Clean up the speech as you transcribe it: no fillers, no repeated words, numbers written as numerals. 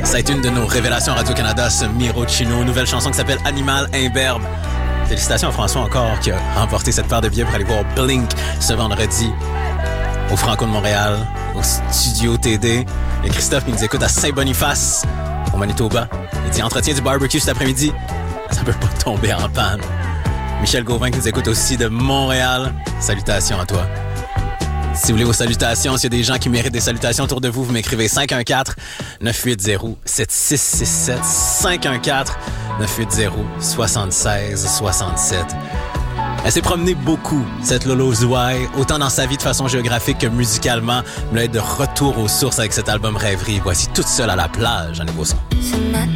Ça a été une de nos révélations Radio-Canada, ce Miro Chino. Nouvelle chanson qui s'appelle Animal Imberbe. Félicitations à François encore qui a remporté cette paire de billets pour aller voir Blink ce vendredi au Franco de Montréal, au Studio TD. Et Christophe qui nous écoute à Saint-Boniface, au Manitoba. Il dit entretien du barbecue cet après-midi. Ça peut pas tomber en panne. Michel Gauvin qui nous écoute aussi de Montréal. Salutations à toi. Si vous voulez vos salutations, s'il y a des gens qui méritent des salutations autour de vous, vous m'écrivez 514-980-7667. 514-980-7667. Elle s'est promenée beaucoup, cette Lolo Zouaï, autant dans sa vie de façon géographique que musicalement. Mais elle est de retour aux sources avec cet album Rêverie. Voici Toute seule à la plage, un nouveau son.